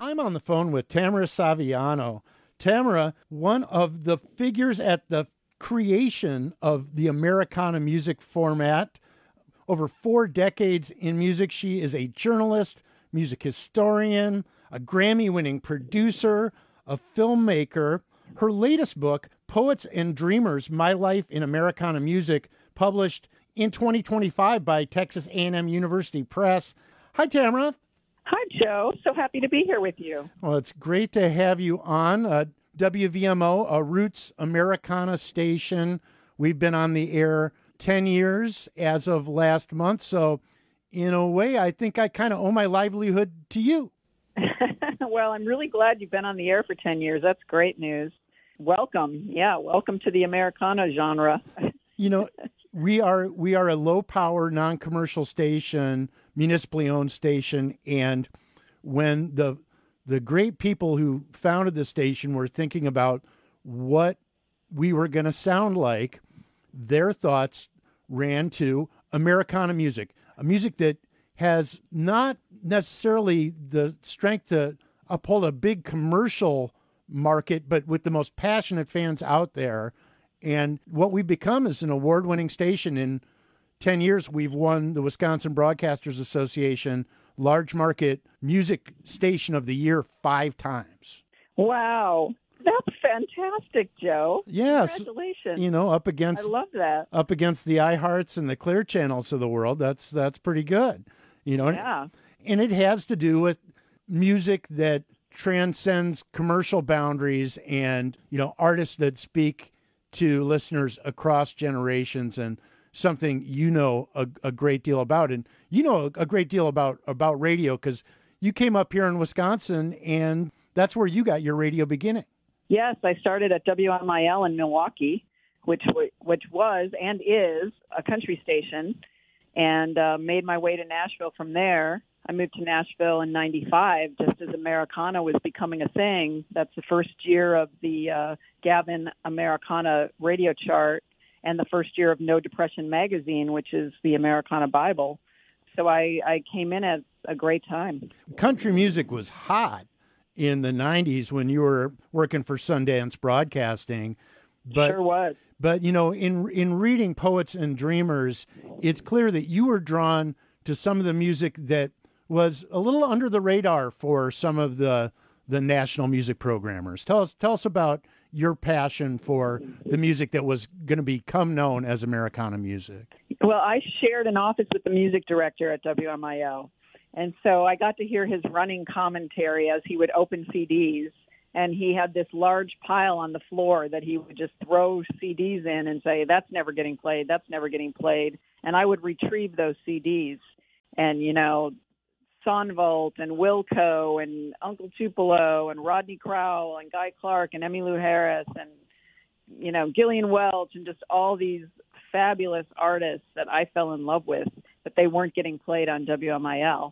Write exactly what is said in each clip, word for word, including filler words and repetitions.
I'm on the phone with Tamara Saviano. Tamara, one of the figures at the creation of the Americana music format. Over four decades in music, she is a journalist, music historian, a Grammy-winning producer, a filmmaker. Her latest book, Poets and Dreamers, My Life in Americana Music, published in twenty twenty-five by Texas A and M University Press. Hi, Tamara. Hi, Joe. So happy to be here with you. Well, it's great to have you on. Uh, W V M O, a Roots Americana station. We've been on the air ten years as of last month. So in a way, I think I kind of owe my livelihood to you. Well, I'm really glad you've been on the air for ten years. That's great news. Welcome. Yeah, welcome to the Americana genre. You know, we are we are a low-power, non-commercial station, municipally owned station, and when the the great people who founded the station were thinking about what we were going to sound like, their thoughts ran to Americana music, a music that has not necessarily the strength to uphold a big commercial market, but with the most passionate fans out there. And what we've become is an award-winning station. In ten years, we've won the Wisconsin Broadcasters Association Large Market Music Station of the Year five times. Wow. That's fantastic, Joe. Yes. Congratulations. You know, up against I love that. Up against the iHearts and the Clear Channels of the world. That's that's pretty good. You know, yeah. And it has to do with music that transcends commercial boundaries and, you know, artists that speak to listeners across generations, and something you know a, a great deal about. And you know a great deal about, about radio because you came up here in Wisconsin, and that's where you got your radio beginning. Yes, I started at W M I L in Milwaukee, which which was and is a country station, and uh, made my way to Nashville from there. I moved to Nashville in ninety-five, just as Americana was becoming a thing. That's the first year of the uh, Gavin Americana radio chart and the first year of No Depression magazine, which is the Americana Bible. So I, I came in at a great time. Country music was hot in the nineties when you were working for Sundance Broadcasting. But, sure was. But, you know, in in reading Poets and Dreamers, it's clear that you were drawn to some of the music that was a little under the radar for some of the the national music programmers. Tell us tell us about your passion for the music that was going to become known as Americana music. Well, I shared an office with the music director at W M I L, and so I got to hear his running commentary as he would open C Ds, and he had this large pile on the floor that he would just throw C Ds in and say, that's never getting played, that's never getting played, and I would retrieve those C Ds, and, you know, Sonvolt and Wilco and Uncle Tupelo and Rodney Crowell and Guy Clark and Emmylou Harris and, you know, Gillian Welch and just all these fabulous artists that I fell in love with, but they weren't getting played on W M I L.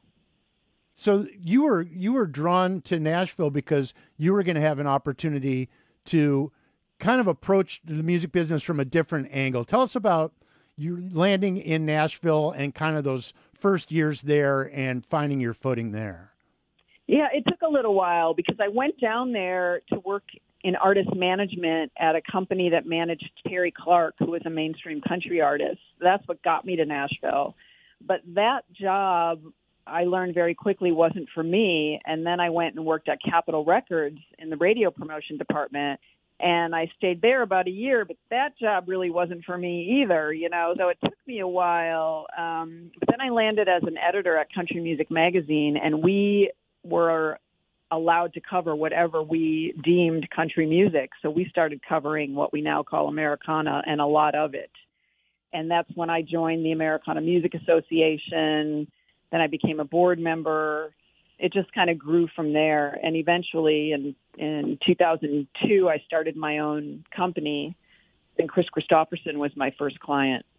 So you were you were drawn to Nashville because you were going to have an opportunity to kind of approach the music business from a different angle. Tell us about you landing in Nashville and kind of those first years there and finding your footing there. Yeah, it took a little while because I went down there to work in artist management at a company that managed Terry Clark, who was a mainstream country artist. That's what got me to Nashville. But that job, I learned very quickly, wasn't for me. And then I went and worked at Capitol Records in the radio promotion department. And I stayed there about a year, but that job really wasn't for me either, you know, so it took me a while. Um, but then I landed as an editor at Country Music Magazine, and we were allowed to cover whatever we deemed country music. So we started covering what we now call Americana and a lot of it. And that's when I joined the Americana Music Association. Then I became a board member. It just kind of grew from there. And eventually in, in two thousand two, I started my own company, and Chris Christopherson was my first client.